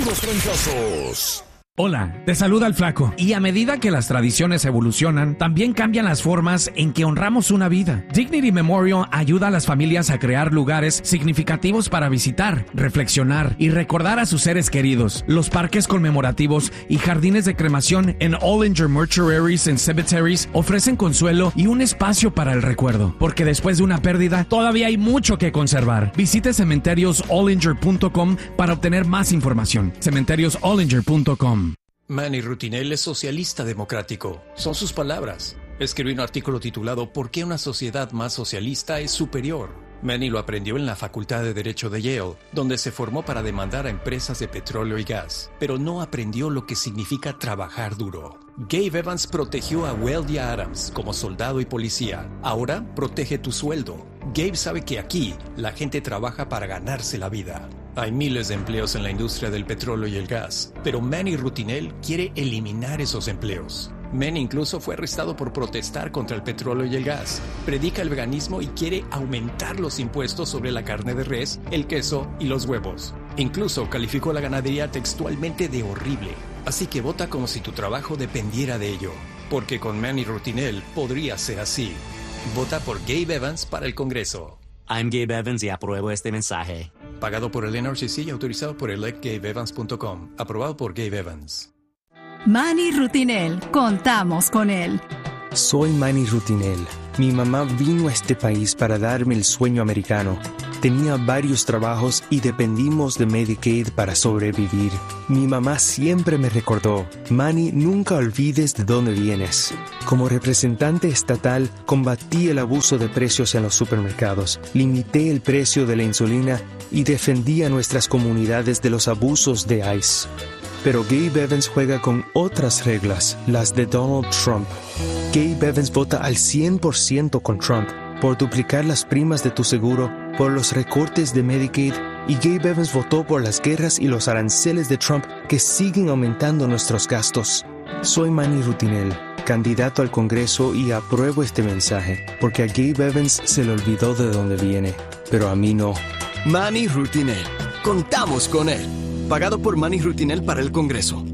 Puros trancazos. Hola, te saluda el Flaco. Y a medida que las tradiciones evolucionan, también cambian las formas en que honramos una vida. Dignity Memorial ayuda a las familias a crear lugares significativos para visitar, reflexionar y recordar a sus seres queridos. Los parques conmemorativos y jardines de cremación en Ollinger Mortuaries and Cemeteries ofrecen consuelo y un espacio para el recuerdo, porque después de una pérdida todavía hay mucho que conservar. Visite cementeriosollinger.com para obtener más información. cementeriosollinger.com. Manny Rutinel es socialista democrático. Son sus palabras. Escribió un artículo titulado ¿Por qué una sociedad más socialista es superior? Manny lo aprendió en la Facultad de Derecho de Yale, donde se formó para demandar a empresas de petróleo y gas, pero no aprendió lo que significa trabajar duro. Gabe Evans protegió a Weldy Adams como soldado y policía. Ahora protege tu sueldo. Gabe sabe que aquí la gente trabaja para ganarse la vida. Hay miles de empleos en la industria del petróleo y el gas, pero Manny Rutinel quiere eliminar esos empleos. Manny incluso fue arrestado por protestar contra el petróleo y el gas. Predica el veganismo y quiere aumentar los impuestos sobre la carne de res, el queso y los huevos. Incluso calificó la ganadería textualmente de horrible. Así que vota como si tu trabajo dependiera de ello, porque con Manny Rutinel podría ser así. Vota por Gabe Evans para el Congreso. I'm Gabe Evans y apruebo este mensaje. Pagado por el NRCC y autorizado por electgabeevans.com. Aprobado por Gabe Evans. Manny Rutinel, contamos con él. Soy Manny Rutinel. Mi mamá vino a este país para darme el sueño americano. Tenía varios trabajos y dependimos de Medicaid para sobrevivir. Mi mamá siempre me recordó, Manny, nunca olvides de dónde vienes. Como representante estatal, combatí el abuso de precios en los supermercados, limité el precio de la insulina y defendí a nuestras comunidades de los abusos de ICE. Pero Gabe Evans juega con otras reglas, las de Donald Trump. Gabe Evans vota al 100% con Trump, por duplicar las primas de tu seguro, por los recortes de Medicaid, y Gabe Evans votó por las guerras y los aranceles de Trump que siguen aumentando nuestros gastos. Soy Manny Rutinel, candidato al Congreso, y apruebo este mensaje, porque a Gabe Evans se le olvidó de dónde viene, pero a mí no. Manny Rutinel, contamos con él. Pagado por Manny Rutinel para el Congreso.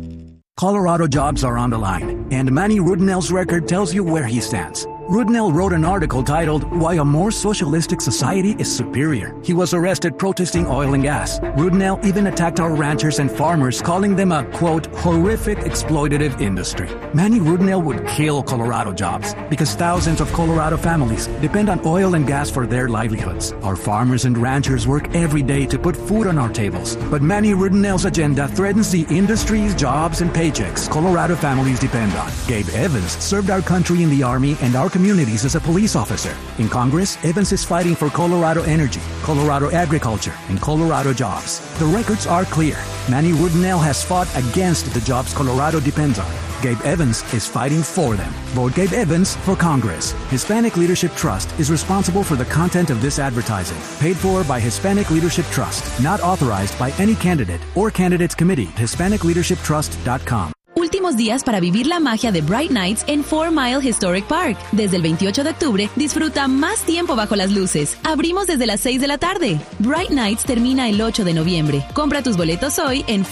Colorado jobs are on the line, and Manny Rutinel's record tells you where he stands. Rutinel wrote an article titled, Why a More Socialistic Society is Superior. He was arrested protesting oil and gas. Rutinel even attacked our ranchers and farmers, calling them a, quote, horrific exploitative industry. Manny Rutinel would kill Colorado jobs because thousands of Colorado families depend on oil and gas for their livelihoods. Our farmers and ranchers work every day to put food on our tables. But Manny Rutinel's agenda threatens the industries, jobs, and paychecks Colorado families depend on. Gabe Evans served our country in the Army and our communities as a police officer. In Congress, Evans is fighting for Colorado energy, Colorado agriculture, and Colorado jobs. The records are clear. Manny Rutinel has fought against the jobs Colorado depends on. Gabe Evans is fighting for them. Vote Gabe Evans for Congress. Hispanic Leadership Trust is responsible for the content of this advertising. Paid for by Hispanic Leadership Trust. Not authorized by any candidate or candidates committee. HispanicLeadershipTrust.com. Últimos días para vivir la magia de Bright Nights en 4 Mile Historic Park. Desde el 28 de octubre, disfruta más tiempo bajo las luces. Abrimos desde las 6 de la tarde. Bright Nights termina el 8 de noviembre. Compra tus boletos hoy en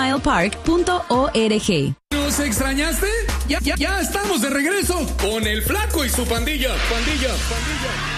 4milepark.org. ¿Nos extrañaste? Ya estamos de regreso con el Flaco y su pandilla. Pandilla.